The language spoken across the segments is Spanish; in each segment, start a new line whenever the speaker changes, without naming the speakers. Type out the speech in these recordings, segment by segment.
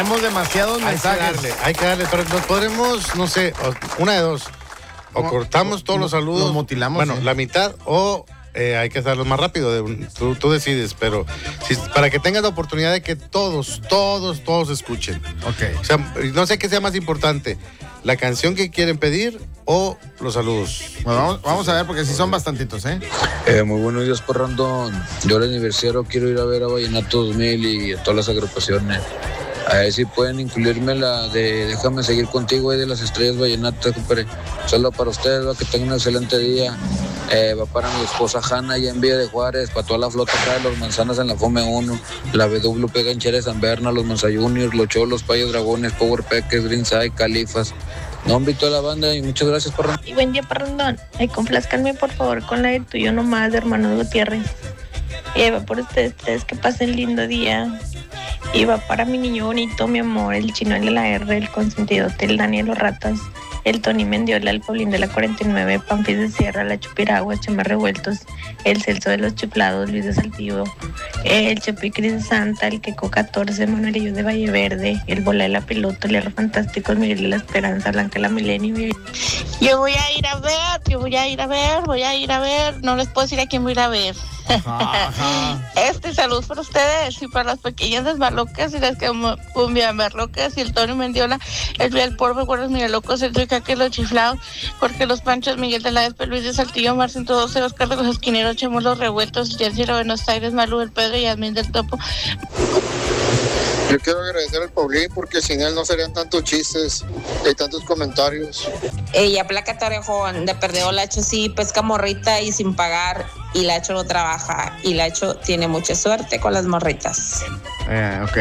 tenemos demasiados mensajes.
Hay que darle, pero nos podremos, no sé, una de dos. O cortamos todos los saludos.
Los mutilamos.
Bueno, la mitad o hay que hacerlo más rápido. Tú decides, pero para que tengas la oportunidad de que todos escuchen.
Ok.
O sea, no sé qué sea más importante, la canción que quieren pedir o los saludos.
Bueno, vamos a ver porque sí son bastantitos,
Muy buenos días, por Rondón. Yo al aniversario quiero ir a ver a Vallenato 2000 y a todas las agrupaciones. A ver si pueden incluirme la de Déjame seguir contigo, de las estrellas vallenatas, compadre. Solo para ustedes, va, que tengan un excelente día. Va para mi esposa Hanna y en Villa de Juárez, para toda la flota acá de los Manzanas en la Fome 1, la BWP Gancheres San Berna, los Manza Juniors, los Cholos, Payos Dragones, Power Peques, Greenside, Califas. No, invito a la banda y muchas gracias, por
Y buen día, Parrandón. Complázcanme, por favor, con la de Tú y Yo Nomás, de Hermanos Gutiérrez. Va por ustedes tres, que pasen lindo día. Y va para mi niño bonito, mi amor, el chino, el de la R, el consentidote, el Daniel Los Ratas, el Tony Mendiola, el Paulín de la 49, Pampis de Sierra, la Chupiragua, Chema Revueltos, el Celso de los Chiflados, Luis de Saltillo, el Chepi Cris de Santa, el Queco 14, Manuelillo de Valle Verde, el Bola de la Pelota, el R Fantástico, el Miguel de la Esperanza, Blanca la Milenio. Yo voy a ir a ver, no les puedo decir a quién voy a ir a ver. Salud para ustedes y para las pequeñas desmalocas y las que cumbia marlocas y el Tony Mendiola, el Porbe, Guardas Miralocos, el Tricaque, los Chiflados, Jorge Los Panchos, Miguel de la Espe, Luis de Saltillo, Marcin 12, Oscar de los Esquineros, Chemos los Revueltos, Jersey de Buenos Aires, Malú, el Pedro y Yasmín del Topo.
Yo quiero agradecer al Paulín porque sin él no serían tantos chistes y tantos comentarios.
Ella placa Torejón, de perdió Lacho sí pesca morrita y sin pagar, y Lacho no trabaja, y Lacho tiene mucha suerte con las morritas.
Ok.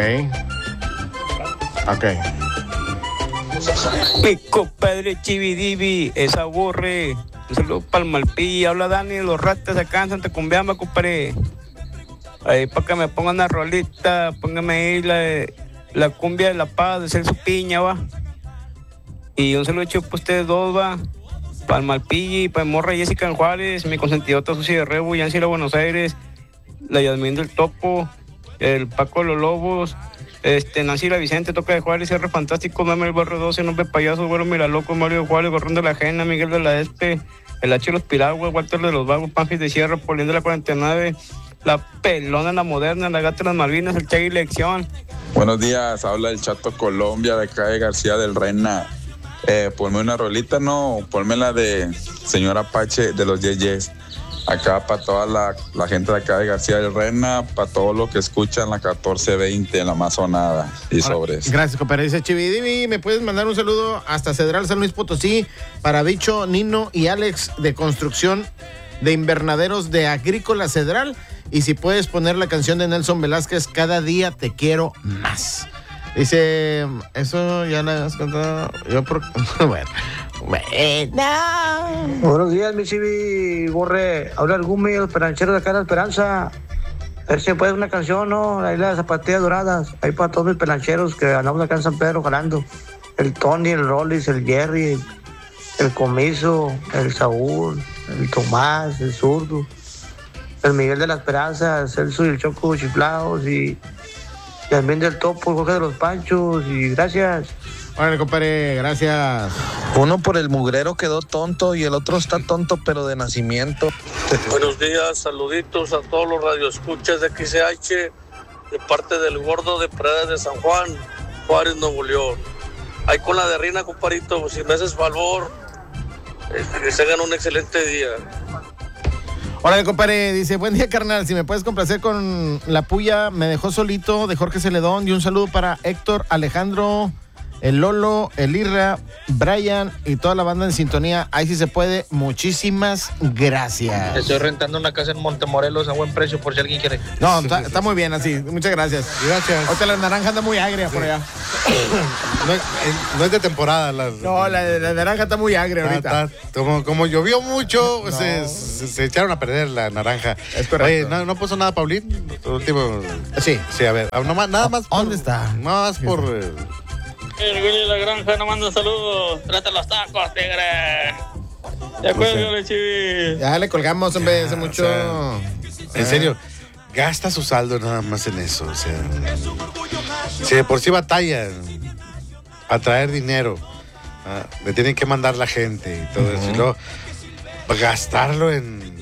Mi compadre Chividivi, esa borre. Un saludo para el Malpí, habla Dani de Los Ratas acá en Santa Cumbiamba, compadre. Ahí para que me pongan una rolita, póngame ahí la cumbia de La Paz de Celso Piña, va. Y un saludo hecho para ustedes dos, va. Para el Malpilli, para el Morra Jessica en Juárez, mi consentidota Susi de Rebo, Yancy de Buenos Aires, la Yasmín del Topo, el Paco de los Lobos, Nancy la Vicente, Toca de Juárez, R Fantástico, Meme el Barrio 12, Nombre Payaso, Güero Miraloco, Mario de Juárez, Gorrón de la Jena, Miguel de la Espe, el H de los Piraguas, Walter de los Vagos, Panfis de Sierra, Polín de la 49, la Pelona, la Moderna, la Gata de las Malvinas, el Chagui Lección.
Buenos días, habla el Chato Colombia de acá de García del Rena. Ponme una rolita, no, ponme la de Señor Apache de los Yeyes. Acá para toda la gente de acá de García del Rena, para todos los que escuchan la 1420 en la Amazonada y sobres.
Gracias, compadre. Dice Chividivi, ¿me puedes mandar un saludo hasta Cedral San Luis Potosí para Bicho, Nino y Alex de Construcción de Invernaderos de Agrícola Cedral? Y si puedes poner la canción de Nelson Velázquez, Cada Día Te Quiero Más. Dice, eso ya lo has contado. Bueno.
Buenos días, mi Chivi, Borre. Habla el Gumi, los perancheros de acá de la Esperanza. A ver si puede una canción, ¿no? Ahí las zapatillas doradas. Ahí para todos mis pelancheros que andamos acá en San Pedro jalando. El Tony, el Rollis, el Jerry, el Comiso, el Saúl, el Tomás, el Zurdo, el Miguel de la Esperanza, el Celso y el Choco Chiflados y también del Topo, Jorge de los Panchos, y gracias.
Órale, compadre, gracias.
Uno por el mugrero quedó tonto y el otro está tonto pero de nacimiento.
Buenos días, saluditos a todos los radioescuchas de XCH, de parte del Gordo de Pradas de San Juan, Juárez, Nuevo León. Ahí con la de Rina, compadrito, si me haces favor, que se hagan un excelente día.
Órale, compadre, dice, buen día, carnal, si me puedes complacer con La Puya, Me Dejó Solito, de Jorge Celedón, y un saludo para Héctor, Alejandro, el Lolo, el Irra, Brian y toda la banda en sintonía. Ahí sí se puede. Muchísimas gracias.
Estoy rentando una casa en Montemorelos a buen precio por si alguien quiere.
No, está muy bien así. Muchas gracias.
Gracias.
Ahorita la naranja anda muy agria por allá.
No es de temporada.
No, la naranja está muy agria ahorita.
Como llovió mucho, no. se echaron a perder la naranja.
Es correcto.
Oye, ¿no puso nada Paulín? Último.
Sí,
a ver. Nada más.
¿Dónde está?
Nada más por...
El Willy de la Granja nos manda saludos. Trata los tacos, tigre. De acuerdo, Chivi.
Ya le colgamos, hombre, hace mucho.
En serio. gasta su saldo nada más en eso. O sea, si de por sí batalla a traer dinero, le tienen que mandar la gente y todo eso. Y luego gastarlo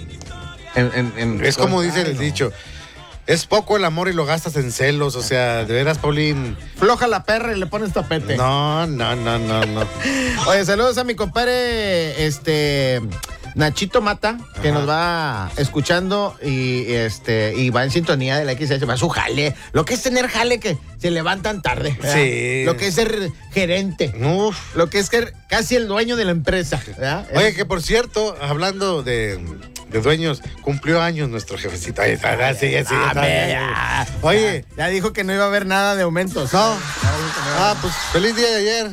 es como dice el dicho. Es poco el amor y lo gastas en celos, o sea, de veras, Paulín.
Floja la perra y le pones tapete.
No.
Oye, saludos a mi compadre, Nachito Mata, que nos va escuchando y va en sintonía de la XH, va a su jale. Lo que es tener jale que se levantan tarde, ¿verdad?
Sí.
Lo que es ser gerente.
Uf.
Lo que es ser casi el dueño de la empresa, ¿verdad?
Oye, que por cierto, hablando de dueños, cumplió años nuestro jefecito. Ahí está, sí.
Oye, ya dijo que no iba a haber nada de aumentos.
No. Pues feliz día de ayer.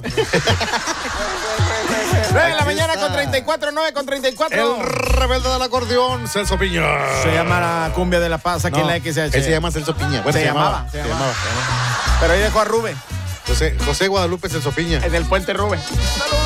9 de la mañana con 34, 9 con 34.
El rebelde del acordeón, Celso Piña.
Se llama la Cumbia de la Paz aquí en la XH.
Él se llama Celso Piña. Bueno, se llamaba.
Pero ahí dejó a Rubén.
José Guadalupe Celso Piña.
En el puente Rubén.